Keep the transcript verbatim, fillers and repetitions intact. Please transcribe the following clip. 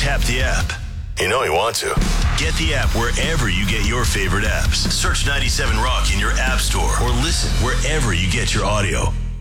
tap the app. You know you want to. Get the app wherever you get your favorite apps. Search ninety-seven Rock in your app store or listen wherever you get your audio.